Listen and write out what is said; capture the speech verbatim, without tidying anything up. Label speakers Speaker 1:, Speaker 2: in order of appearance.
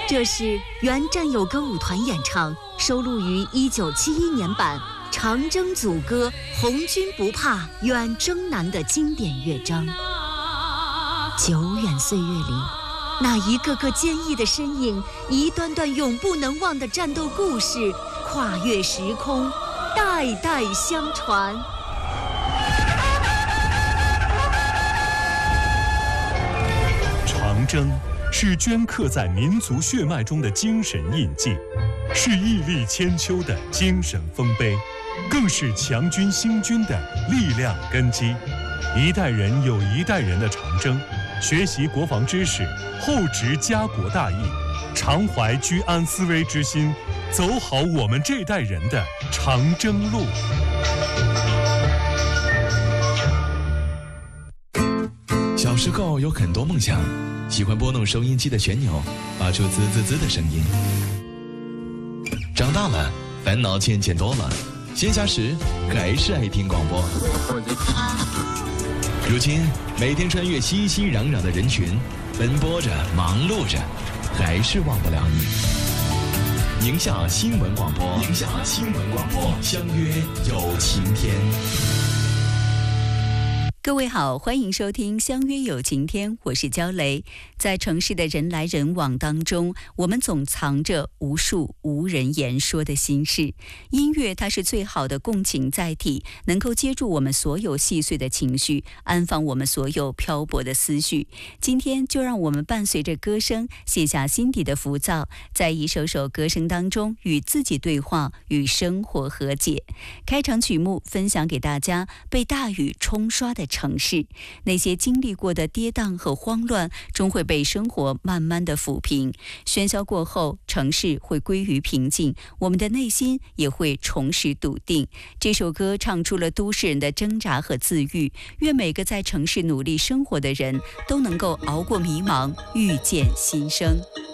Speaker 1: 这是原战友歌舞团演唱，收录于一九七一年版《长征组歌·红军不怕远征难》的经典乐章。久远岁月里，那一个个坚毅的身影，一段段永不能忘的战斗故事，跨越时空，代代相传。
Speaker 2: 长征是镌刻在民族血脉中的精神印记，是屹立千秋的精神丰碑，更是强军兴军的力量根基。一代人有一代人的长征，学习国防知识，厚植家国大义，常怀居安思危之心，走好我们这代人的长征路。
Speaker 3: 小时候有很多梦想，喜欢拨弄收音机的旋钮，发出滋滋滋的声音。长大了，烦恼渐渐多了，闲暇时还是爱听广播。如今每天穿越熙熙攘攘的人群，奔波着忙碌着，还是忘不了你。宁夏新闻广播，宁夏新闻广播，相约有晴天。
Speaker 1: 各位好，欢迎收听相约有晴天，我是焦雷。在城市的人来人往当中，我们总藏着无数无人言说的心事。音乐它是最好的共情载体，能够接住我们所有细碎的情绪，安放我们所有漂泊的思绪。今天就让我们伴随着歌声，卸下心底的浮躁，在一首首歌声当中与自己对话，与生活和解。开场曲目分享给大家，被大雨冲刷的城市，那些经历过的跌宕和慌乱，终会被生活慢慢的抚平。喧嚣过后，城市会归于平静，我们的内心也会重拾笃定。这首歌唱出了都市人的挣扎和自愈，愿每个在城市努力生活的人都能够熬过迷茫，遇见新生。